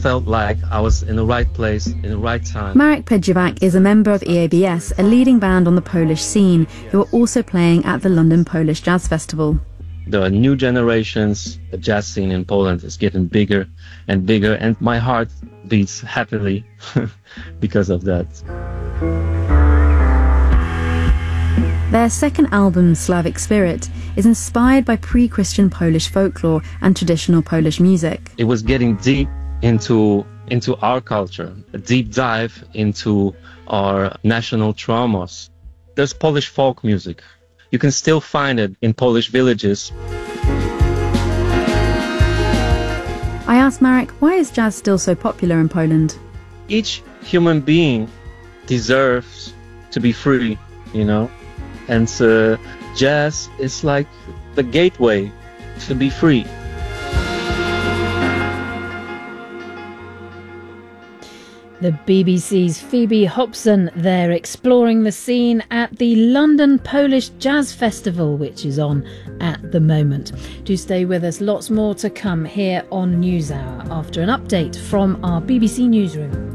felt like I was in the right place, in the right time. Marek Pedjovac is a member of EABS, a leading band on the Polish scene, who are also playing at the London Polish Jazz Festival. The new generations, the jazz scene in Poland is getting bigger and bigger, and my heart beats happily because of that. Their second album, Slavic Spirit, is inspired by pre-Christian Polish folklore and traditional Polish music. It was getting deep into our culture, a deep dive into our national traumas. There's Polish folk music. You can still find it in Polish villages. I asked Marek, why is jazz still so popular in Poland? Each human being deserves to be free, you know? And jazz is like the gateway to be free. The BBC's Phoebe Hobson there, exploring the scene at the London Polish Jazz Festival, which is on at the moment. Do stay with us, lots more to come here on NewsHour after an update from our BBC newsroom.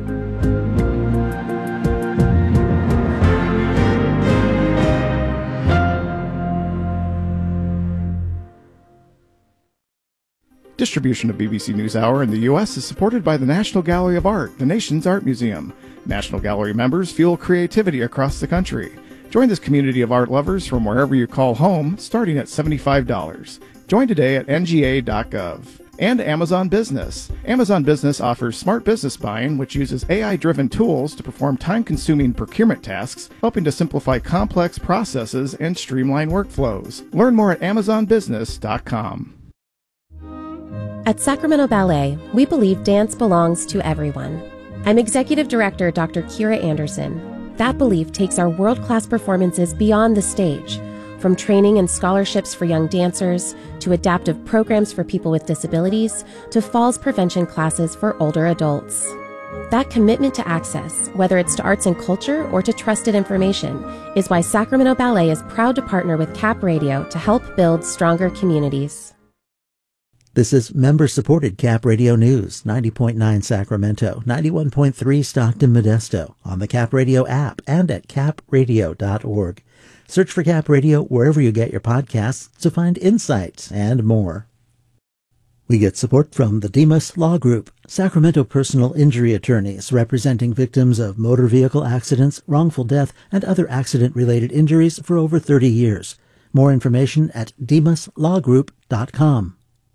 Distribution of BBC NewsHour in the U.S. is supported by the National Gallery of Art, the nation's art museum. National Gallery members fuel creativity across the country. Join this community of art lovers from wherever you call home, starting at $75. Join today at nga.gov. And Amazon Business. Amazon Business offers smart business buying, which uses AI-driven tools to perform time-consuming procurement tasks, helping to simplify complex processes and streamline workflows. Learn more at amazonbusiness.com. At Sacramento Ballet, we believe dance belongs to everyone. I'm Executive Director Dr. Kira Anderson. That belief takes our world-class performances beyond the stage, from training and scholarships for young dancers, to adaptive programs for people with disabilities, to falls prevention classes for older adults. That commitment to access, whether it's to arts and culture or to trusted information, is why Sacramento Ballet is proud to partner with CAP Radio to help build stronger communities. This is member-supported CAP Radio News, 90.9 Sacramento, 91.3 Stockton Modesto, on the CAP Radio app and at capradio.org. Search for CAP Radio wherever you get your podcasts to find insights and more. We get support from the Demas Law Group, Sacramento personal injury attorneys representing victims of motor vehicle accidents, wrongful death, and other accident-related injuries for over 30 years. More information at demaslawgroup.com.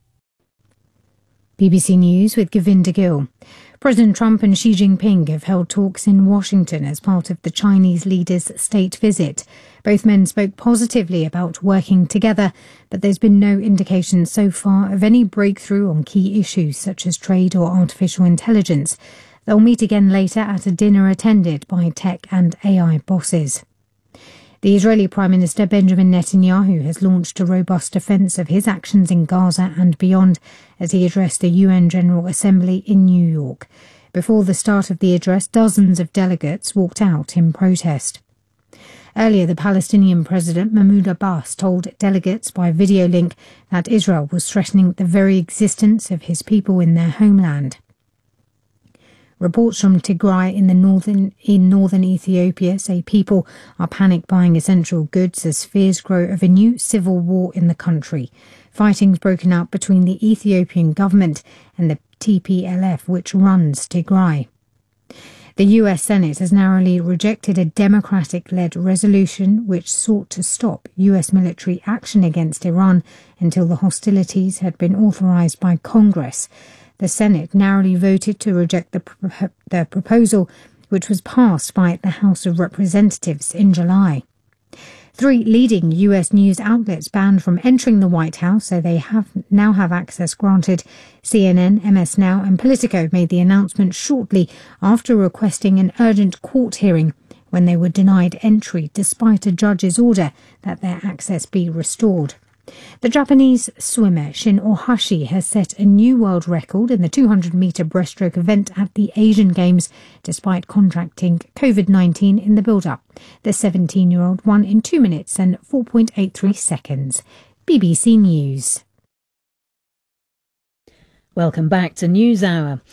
BBC News with Govinda Gill. President Trump and Xi Jinping have held talks in Washington as part of the Chinese leader's state visit. Both men spoke positively about working together, but there's been no indication so far of any breakthrough on key issues such as trade or artificial intelligence. They'll meet again later at a dinner attended by tech and AI bosses. The Israeli Prime Minister Benjamin Netanyahu has launched a robust defence of his actions in Gaza and beyond as he addressed the UN General Assembly in New York. Before the start of the address, dozens of delegates walked out in protest. Earlier, the Palestinian President Mahmoud Abbas told delegates by video link that Israel was threatening the very existence of his people in their homeland. Reports from Tigray in northern Ethiopia say people are panic buying essential goods as fears grow of a new civil war in the country. Fighting's broken out between the Ethiopian government and the TPLF, which runs Tigray. The US Senate has narrowly rejected a Democratic-led resolution which sought to stop US military action against Iran until the hostilities had been authorized by Congress. The Senate narrowly voted to reject the proposal, which was passed by the House of Representatives in July. 3 leading US news outlets banned from entering the White House, so they now have access granted. CNN, MS Now and Politico made the announcement shortly after requesting an urgent court hearing when they were denied entry despite a judge's order that their access be restored. The Japanese swimmer Shin Ohashi has set a new world record in the 200-metre breaststroke event at the Asian Games, despite contracting COVID-19 in the build-up. The 17-year-old won in 2 minutes and 4.83 seconds. BBC News. Welcome back to NewsHour.